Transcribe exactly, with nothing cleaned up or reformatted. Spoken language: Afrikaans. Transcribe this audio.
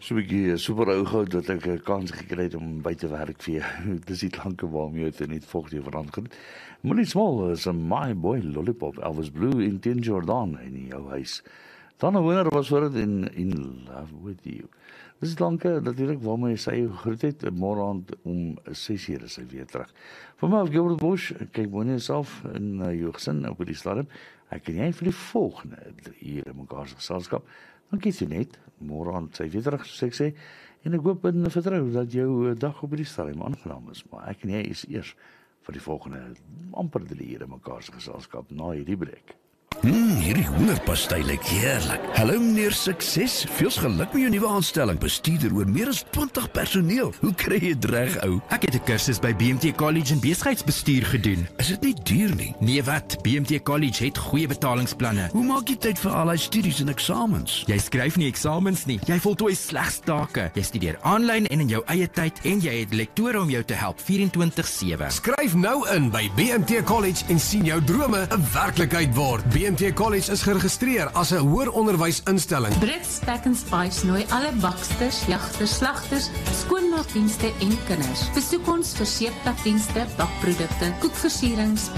so 'n bietjie super ou goud dat ek 'n kans gekry het om by te werk vir jou. Dis die klanke waarom jy het net volgende verander. Molly Small is 'n My Boy Lollipop, Elvis Blue in Tin Jordan in jou huis. Dan 'n winnaar was vir dit in In Love With You. Dis klanke natuurlik waarmee sy groet het môre aand om ses uur is sy weer terug. Vir my of Gilbert Bush, kyk mooi jouself in uh, jou gesin op die stadium. Ek en jy vir die volgende drie ure in mekaar se geselskap. Dan kies jy net môre aand sy weer terug, soos ek sê. En ek hoop en vertrou dat jou dag op die stadium aangenaam is. Maar ek en jy is eers vir die volgende amper drie ure in mekaar se geselskap na hierdie breek. Hmm, hierdie hoenderpastei lyk heerlik. Hallo meneer Sukses, veel geluk met jou nuwe aanstelling. Bestuurder oor meer as twintig personeel. Hoe kry jy dit reg, ou? Ek het 'n kursus by B M T College in besigheidsbestuur gedoen. Is dit nie duur nie? Nee wat, B M T College het goeie betalingsplanne. Hoe maak jy tyd vir al die studies en eksamens? Jy skryf nie eksamens nie. Jy voltooi slegs take. Jy studeer aanlyn en in jou eie tyd en jy het lektore om jou te help vyf-en-twintig sewe. Skryf nou in by B M T College en sien jou drome 'n werklikheid word. B M T College is geregistreer as 'n hoër onderwysinstelling. Brits Pack and Spice nooi alle baksters, jagters, slagters, skoonmaakdienste en kinders. Besoek ons vir seeptakdienste, bakprodukte, koekversierings,